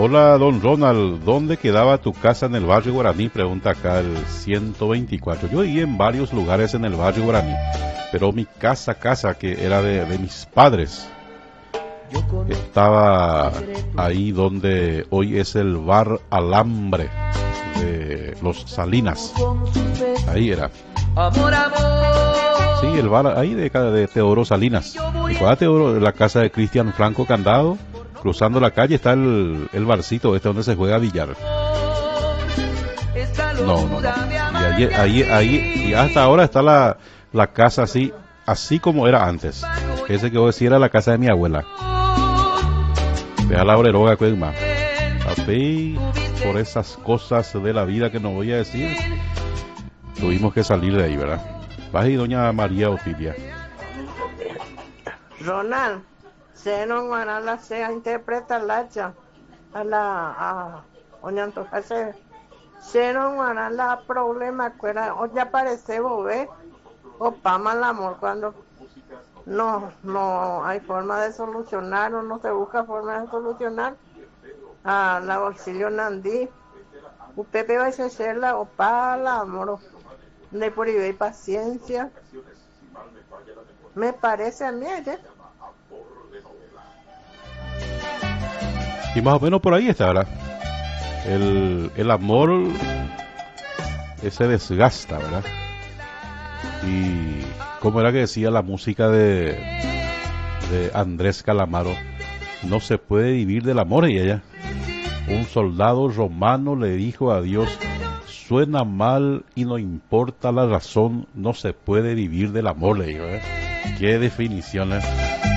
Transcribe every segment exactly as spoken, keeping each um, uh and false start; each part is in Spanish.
Hola, don Ronald, ¿dónde quedaba tu casa en el barrio Guaraní? Pregunta acá el ciento veinticuatro. Yo viví en varios lugares en el barrio Guaraní, pero mi casa, casa, que era de, de mis padres, estaba ahí donde hoy es el bar Alambre de los Salinas. Ahí era. Sí, el bar ahí de, de Teodoro Salinas. Y cuando Teodoro, la casa de Cristian Franco Candado, cruzando la calle está el, el barcito este donde se juega billar. No, no, no. Y ahí, ahí, ahí, y hasta ahora está la, la casa así, así como era antes. Ese que vos decís era la casa de mi abuela. Deja la obreroga, pues, más. Papi, por esas cosas de la vida que no voy a decir, tuvimos que salir de ahí, ¿verdad? Vas y doña María Otilia. Ronald, se no van a la sea interpreta la cha a la a oñanto hace se no van a la problema cuera o ya parece bobé o pama el amor cuando no no hay forma de solucionar o no se busca forma de solucionar a la auxilio nandí u pepe va a hacerla o para el amor de por y paciencia me parece a mí ¿eh? Y más o menos por ahí está, ¿verdad? El, el amor ese desgasta, ¿verdad? Y como era que decía la música de, de Andrés Calamaro, no se puede vivir del amor. Y ella, un soldado romano le dijo a Dios, suena mal y no importa la razón, no se puede vivir del amor, le dijo, ¿eh? Qué definición, ¿eh?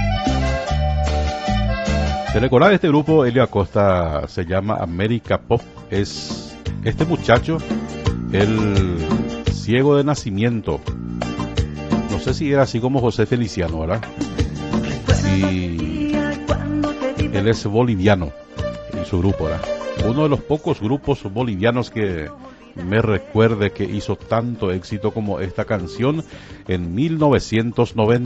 ¿Se recuerda de este grupo? Elio Acosta, se llama América Pop. Es este muchacho, el ciego de nacimiento. No sé si era así como José Feliciano, ¿verdad? Y él es boliviano en su grupo, ¿verdad? Uno de los pocos grupos bolivianos que me recuerde que hizo tanto éxito como esta canción en mil novecientos noventa.